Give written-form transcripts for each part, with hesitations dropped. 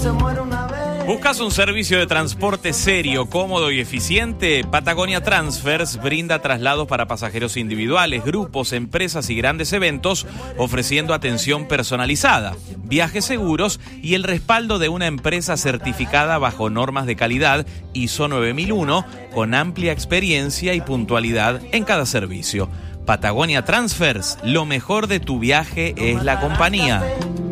¿Buscas un servicio de transporte serio, cómodo y eficiente? Patagonia Transfers brinda traslados para pasajeros individuales, grupos, empresas y grandes eventos, ofreciendo atención personalizada, viajes seguros y el respaldo de una empresa certificada bajo normas de calidad ISO 9001, con amplia experiencia y puntualidad en cada servicio. Patagonia Transfers, lo mejor de tu viaje es la compañía.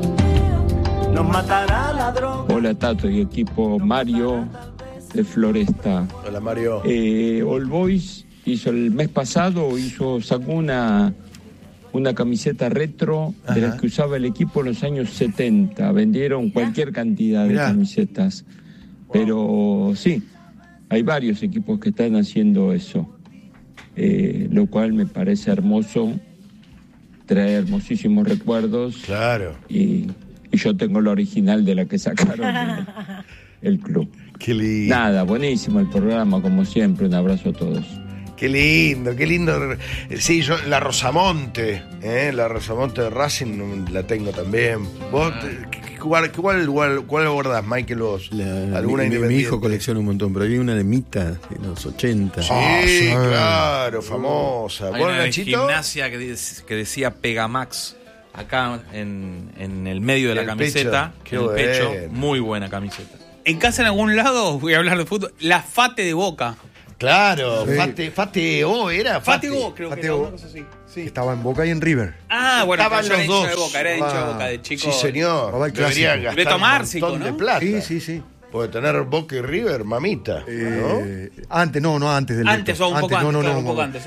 Nos matará la droga. Hola Tato y equipo, Mario de Floresta. Hola Mario. All Boys hizo el mes pasado, sacó una camiseta retro de las que usaba el equipo en los años 70. Vendieron cualquier cantidad de camisetas. Pero sí, hay varios equipos que están haciendo eso. Lo cual me parece hermoso, trae hermosísimos recuerdos. Claro. Y yo tengo la original de la que sacaron el club. Qué lindo. Nada, buenísimo el programa, como siempre. Un abrazo a todos. Qué lindo, qué lindo. Sí, yo la Rosamonte de Racing la tengo también. ¿Vos cuál guardás, Michael, vos? ¿Alguna mi hijo colecciona un montón, pero hay una de Mita de los 80. Sí, claro, famosa. Hay una de Gimnasia que decía Pegamax. Acá en el medio de la camiseta, en el pecho, muy buena camiseta. En casa, en algún lado, voy a hablar de fútbol, la Fate de Boca. Claro, sí. Fate O era. Fate O, creo que era una cosa así. Sí. Estaba en Boca y en River. Ah, bueno, estaban los dos. De Boca, era hincha de Boca de chico. Sí, señor. Deberían gastar Beto un Márcico, montón de ¿no? plata. Sí. Puede tener Boca y River, mamita, ¿no? Antes del antes, Beto. un poco antes.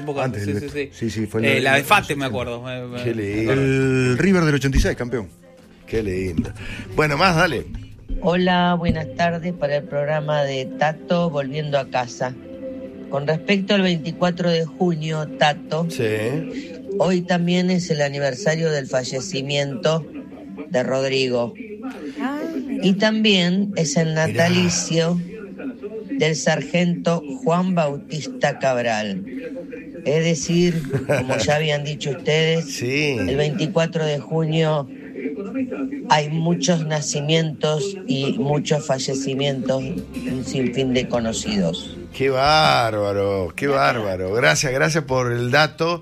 Sí, fue la de Fate, me acuerdo. Qué lindo. El River del 86, campeón. Qué lindo. Bueno, más, dale. Hola, buenas tardes para el programa de Tato Volviendo a Casa. Con respecto al 24 de junio, Tato, Sí. hoy también es el aniversario del fallecimiento de Rodrigo. Y también es el natalicio del sargento Juan Bautista Cabral. Es decir, como ya habían dicho ustedes, el 24 de junio hay muchos nacimientos y muchos fallecimientos, un sinfín de conocidos. Qué bárbaro. Gracias por el dato.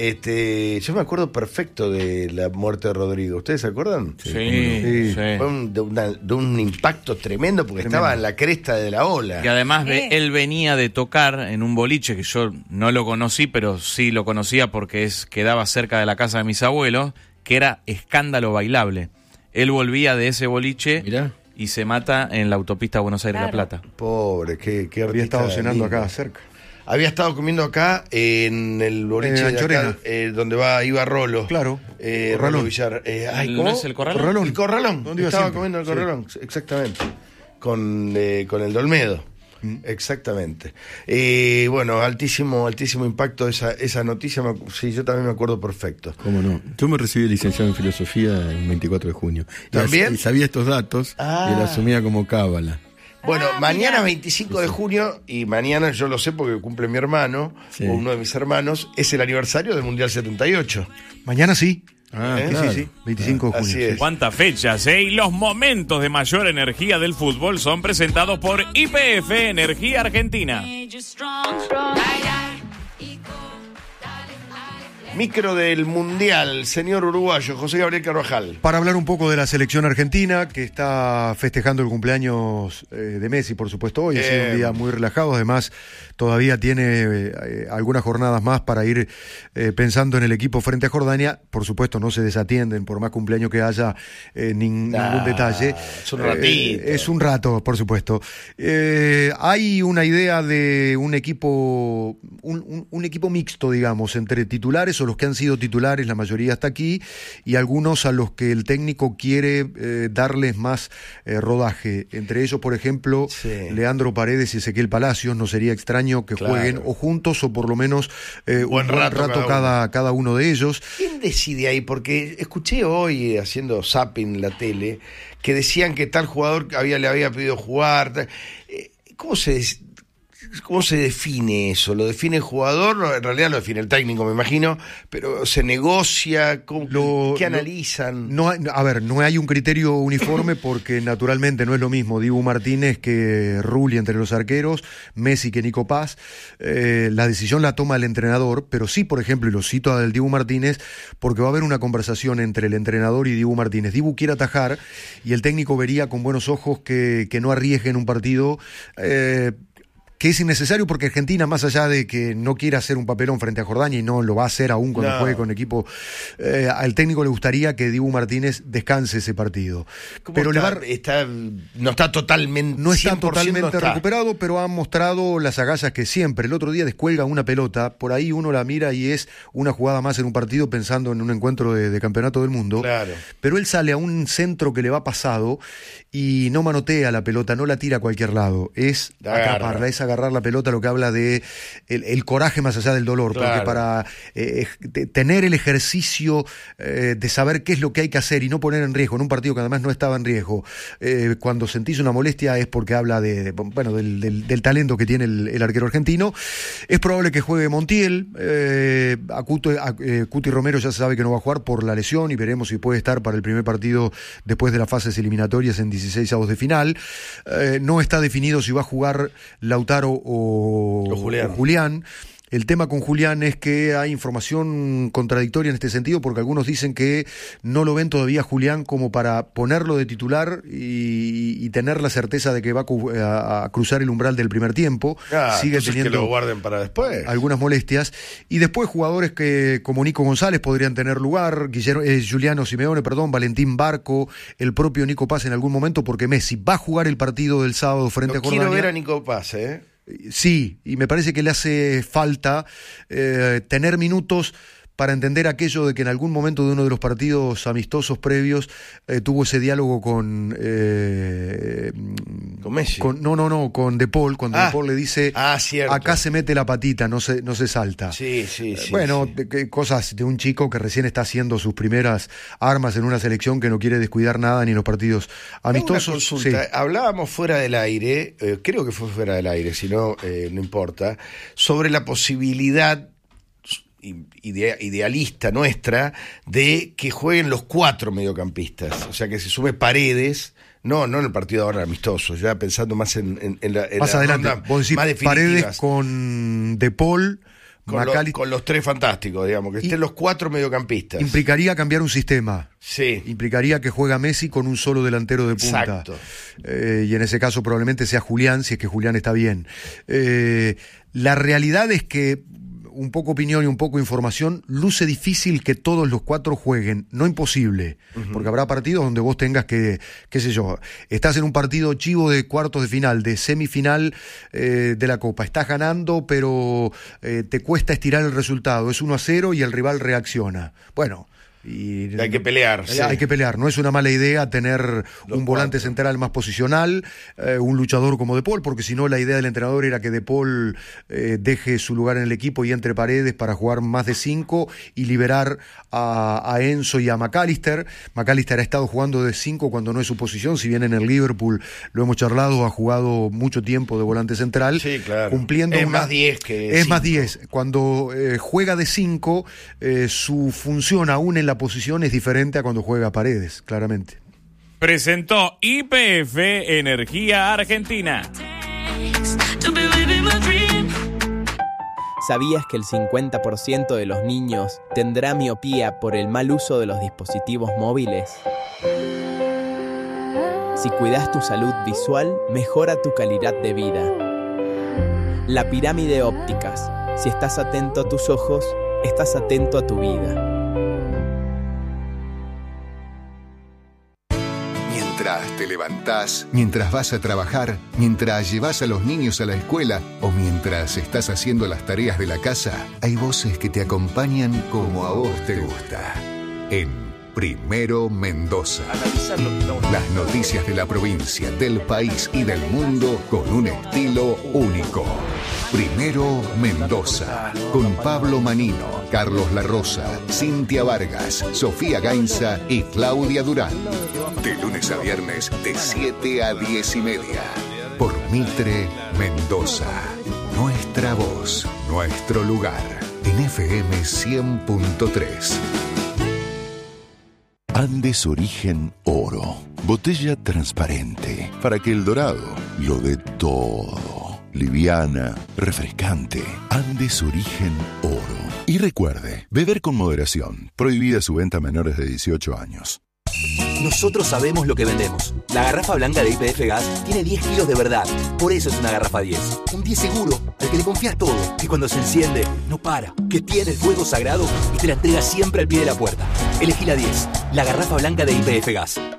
Yo me acuerdo perfecto de la muerte de Rodrigo. ¿Ustedes se acuerdan? Sí. Fue de un impacto tremendo porque estaba en la cresta de la ola. Y además él venía de tocar en un boliche que yo no lo conocí, pero sí lo conocía porque quedaba cerca de la casa de mis abuelos, que era Escándalo Bailable. Él volvía de ese boliche. Mirá. Y se mata en la autopista Buenos Aires-La Plata. Pobre, qué había estado cenando lindo. acá cerca. Había estado comiendo acá en el boliche de acá, donde iba Rolo. Claro. Rolo Villar. ¿Cómo? ¿No es el Corralón? El Corralón. ¿Dónde iba estaba siempre? comiendo el Corralón, exactamente. Con el Dolmedo. Exactamente. Bueno, altísimo impacto esa noticia. Sí, yo también me acuerdo perfecto. ¿Cómo no? Yo me recibí licenciado en filosofía el 24 de junio. ¿También? Y sabía estos datos y la asumía como cábala. Bueno, mañana es 25 de junio y mañana, yo lo sé porque cumple mi hermano, o uno de mis hermanos, es el aniversario del Mundial 78. Mañana sí. Claro. Sí, 25 de junio. Así es. ¿Cuántas fechas, Y los momentos de mayor energía del fútbol son presentados por YPF Energía Argentina. Micro del Mundial, señor uruguayo, José Gabriel Carvajal. Para hablar un poco de la selección argentina, que está festejando el cumpleaños de Messi, por supuesto, hoy. Ha sido un día muy relajado, además todavía tiene algunas jornadas más para ir pensando en el equipo frente a Jordania. Por supuesto, no se desatienden, por más cumpleaños que haya, ningún detalle. Es un ratito. Es un rato, por supuesto. Hay una idea de un equipo, un equipo mixto, digamos, entre titulares o los que han sido titulares, la mayoría está aquí, y algunos a los que el técnico quiere darles más rodaje. Entre ellos, por ejemplo, Leandro Paredes y Ezequiel Palacios. No sería extraño que jueguen o juntos o por lo menos un buen rato cada uno de ellos. ¿Quién decide ahí? Porque escuché hoy, haciendo zapping la tele, que decían que tal jugador le había pedido jugar. ¿Cómo se ¿Cómo se define eso? ¿Lo define el jugador? En realidad lo define el técnico, me imagino, pero ¿se negocia? ¿Qué analizan? No hay un criterio uniforme porque naturalmente no es lo mismo Dibu Martínez que Rulli entre los arqueros, Messi que Nico Paz. La decisión la toma el entrenador, pero sí, por ejemplo, y lo cito al Dibu Martínez, porque va a haber una conversación entre el entrenador y Dibu Martínez. Dibu quiere atajar y el técnico vería con buenos ojos que no arriesgue en un partido que es innecesario, porque Argentina, más allá de que no quiera hacer un papelón frente a Jordania, y no lo va a hacer aún cuando juegue con equipo, al técnico le gustaría que Dibu Martínez descanse ese partido. Pero no está totalmente recuperado, pero ha mostrado las agallas que siempre. El otro día descuelga una pelota, por ahí uno la mira y es una jugada más en un partido pensando en un encuentro de campeonato del mundo. Claro. Pero él sale a un centro que le va pasado y no manotea la pelota, no la tira a cualquier lado, es atraparla, es agarrar la pelota, lo que habla de el coraje más allá del dolor, porque para tener el ejercicio de saber qué es lo que hay que hacer y no poner en riesgo en un partido que además no estaba en riesgo, cuando sentís una molestia es porque habla del talento que tiene el arquero argentino. Es probable que juegue Montiel, Cuti Romero ya se sabe que no va a jugar por la lesión y veremos si puede estar para el primer partido después de las fases eliminatorias en 16avos de final. No está definido si va a jugar Lautaro o Julián. El tema con Julián es que hay información contradictoria en este sentido, porque algunos dicen que no lo ven todavía Julián como para ponerlo de titular y tener la certeza de que va a cruzar el umbral del primer tiempo. Sigue teniendo que lo guarden para después. Algunas molestias. Y después jugadores que como Nico González podrían tener lugar, Giuliano Simeone, Valentín Barco, el propio Nico Paz en algún momento, porque Messi va a jugar el partido del sábado frente a Jordania. Quiero ver a Nico Paz, Sí, y me parece que le hace falta tener minutos para entender aquello de que en algún momento de uno de los partidos amistosos previos tuvo ese diálogo con Messi. Con De Paul, cuando De Paul le dice acá se mete la patita, no se salta. Sí. Cosas de un chico que recién está haciendo sus primeras armas en una selección que no quiere descuidar nada ni en los partidos amistosos. Una consulta. Sí. Hablábamos fuera del aire, creo que fue fuera del aire, si no, no importa, sobre la posibilidad idealista nuestra de que jueguen los 4 mediocampistas, o sea que se sume Paredes, no en el partido ahora amistoso, ya pensando más en la más adelante, vos decís más Paredes con De Paul, con los 3 fantásticos, digamos, que estén los 4 mediocampistas. Implicaría cambiar un sistema. Sí. Implicaría que juega Messi con un solo delantero de punta. Exacto. Y en ese caso probablemente sea Julián, si es que Julián está bien. La realidad es que un poco opinión y un poco información, luce difícil que todos los 4 jueguen, no imposible, porque habrá partidos donde vos tengas que, qué sé yo, estás en un partido chivo de cuartos de final, de semifinal de la Copa, estás ganando, pero te cuesta estirar el resultado, es 1-0 y el rival reacciona. Bueno, y hay que pelear. Hay que pelear. No es una mala idea tener un volante central más posicional, un luchador como De Paul, porque si no la idea del entrenador era que De Paul deje su lugar en el equipo y entre Paredes para jugar más de 5 y liberar a Enzo y a McAllister. McAllister ha estado jugando de 5 cuando no es su posición, si bien en el Liverpool lo hemos charlado, ha jugado mucho tiempo de volante central. Sí, claro. Cumpliendo más 10 que 5. Más 10. Cuando juega de 5, su función aún en la posición es diferente a cuando juega Paredes, claramente. Presentó YPF Energía Argentina. ¿Sabías que el 50% de los niños tendrá miopía por el mal uso de los dispositivos móviles? Si cuidas tu salud visual, mejora tu calidad de vida. La Pirámide Ópticas. Si estás atento a tus ojos, estás atento a tu vida. Mientras te levantás, mientras vas a trabajar, mientras llevas a los niños a la escuela o mientras estás haciendo las tareas de la casa, hay voces que te acompañan como a vos te gusta. En Primero Mendoza. Las noticias de la provincia, del país y del mundo con un estilo único. Primero Mendoza, con Pablo Manino, Carlos La Rosa, Cintia Vargas, Sofía Gainza y Claudia Durán. De lunes a viernes, de 7 a 10:30. Por Mitre Mendoza. Nuestra voz, nuestro lugar. En FM 100.3. Andes Origen Oro. Botella transparente para que el dorado lo dé todo. Liviana, refrescante. Andes Origen Oro. Y recuerde, beber con moderación. Prohibida su venta a menores de 18 años. Nosotros sabemos lo que vendemos. La garrafa blanca de YPF Gas tiene 10 kilos de verdad. Por eso es una garrafa 10. Un 10 seguro, al que le confías todo. Que cuando se enciende, no para. Que tiene el fuego sagrado y te la entrega siempre al pie de la puerta. Elegí la 10, la garrafa blanca de YPF Gas.